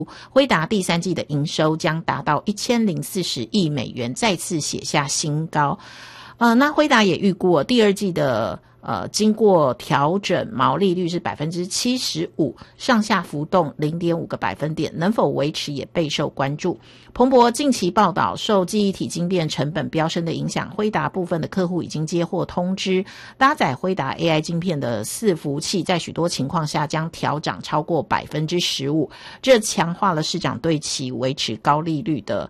辉达第三季的营收将达到1040亿美元，再次写下新高。那辉达也预估第二季的经过调整毛利率是 75%， 上下浮动 0.5 个百分点，能否维持也备受关注。彭博近期报道，受记忆体晶片成本飙升的影响，辉达部分的客户已经接获通知，搭载辉达 AI 晶片的伺服器在许多情况下将调涨超过 15%， 这强化了市场对其维持高利率的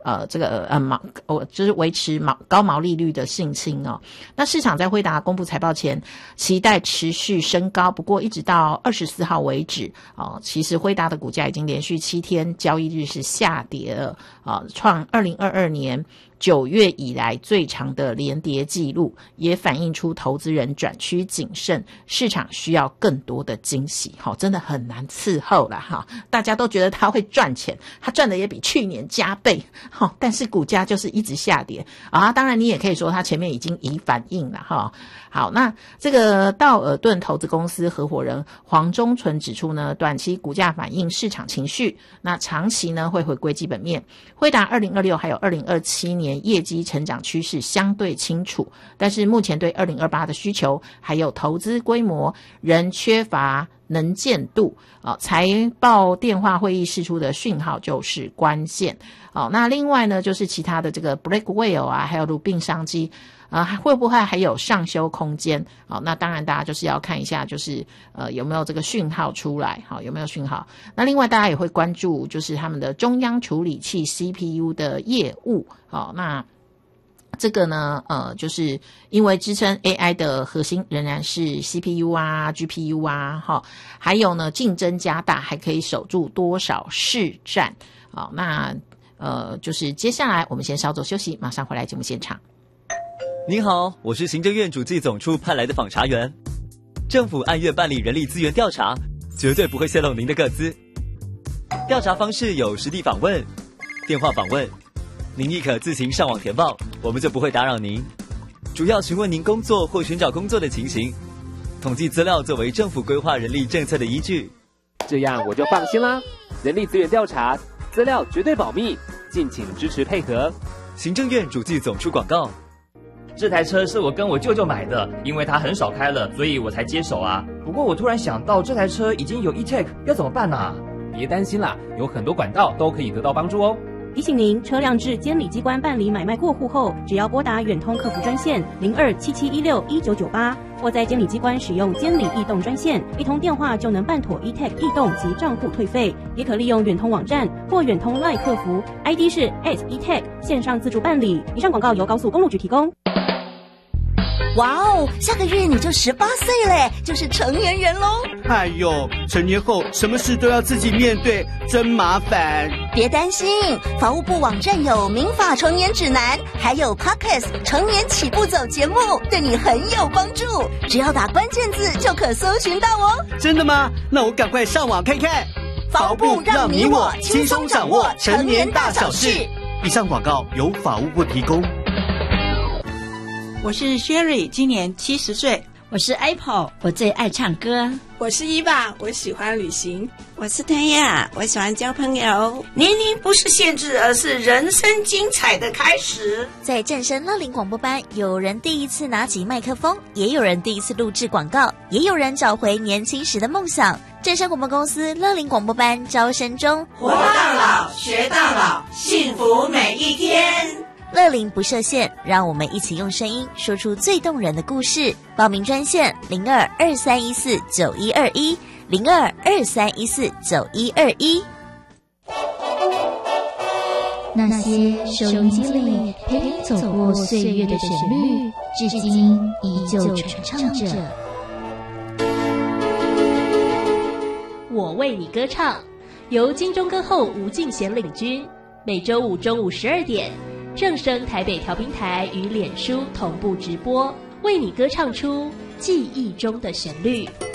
就是维持高毛利率的信心哦。那市场在辉达公布财报前期待持续升高，不过一直到24号为止其实辉达的股价已经连续7天交易日是下跌了创2022年9月以来最长的连跌记录，也反映出投资人转趋谨慎，市场需要更多的惊喜真的很难伺候啦大家都觉得他会赚钱，他赚的也比去年加倍但是股价就是一直下跌当然你也可以说他前面已经已反应了好，那这个道尔顿投资公司合伙人黄忠纯指出呢，短期股价反映市场情绪，那长期呢会回归基本面。辉达2026还有2027年业绩成长趋势相对清楚，但是目前对2028的需求还有投资规模仍缺乏能见度财报电话会议释出的讯号就是关键那另外呢就是其他的这个 Blackwell 还有鲁并商机会不会还有上修空间那当然大家就是要看一下就是有没有这个讯号出来有没有讯号。那另外大家也会关注就是他们的中央处理器 CPU 的业务那这个呢就是因为支撑 AI 的核心仍然是 CPU GPU 还有呢竞争加大，还可以守住多少市占那就是接下来我们先稍作休息，马上回来节目现场。 您好，我是行政院主计总处派来的访查员。政府按月办理人力资源调查，绝对不会泄露您的个资。调查方式有实地访问、电话访问，您亦可自行上网填报，我们就不会打扰您。主要询问您工作或寻找工作的情形，统计资料作为政府规划人力政策的依据。 这样我就放心啦，人力资源调查资料绝对保密，敬请支持配合。 行政院主计总处广告。 这台车是我跟我舅舅买的，因为他很少开了，所以我才接手啊。不过我突然想到，这台车已经有 e-tech， 要怎么办啊？ 别担心啦，有很多管道都可以得到帮助哦。 提醒您，车辆至监理机关办理买卖过户后，只要拨打远通客服专线0277161998，或在监理机关使用监理易动专线，一通电话就能办妥 e-tech 易动及账户退费。也可利用远通网站或远通 LINE 客服 ，ID 是 @e-tech 线上自助办理。以上广告由高速公路局提供。 哇哦，下个月你就18岁嘞，就是成年人咯。 哎呦，成年后什么事都要自己面对，真麻烦。 别担心，法务部网站有民法成年指南，还有 Podcast 成年起步走节目，对你很有帮助。只要打关键字就可搜寻到哦。 真的吗？那我赶快上网看看。 法务部让你我轻松掌握成年大小事。 以上广告由法务部提供。 我是 Sherry， 今年70岁。 我是 Apple， 我最爱唱歌。 我是伊娃，我喜欢旅行。 我是谭雅，我喜欢交朋友。 年龄不是限制，而是人生精彩的开始。 在正声乐龄广播班，有人第一次拿起麦克风，也有人第一次录制广告，也有人找回年轻时的梦想。正声广播公司乐龄广播班招生中， 活到老，学到老，幸福每一天。 乐龄不设限，让我们一起用声音说出最动人的故事。报名专线0223149121，0223149121。 那些收音机里陪你走过岁月的旋律，至今依旧传唱着。 我为你歌唱，由金钟歌后吴敬贤领军，每周五中午12点。正声台北调频台与脸书同步直播，为你歌唱出记忆中的旋律。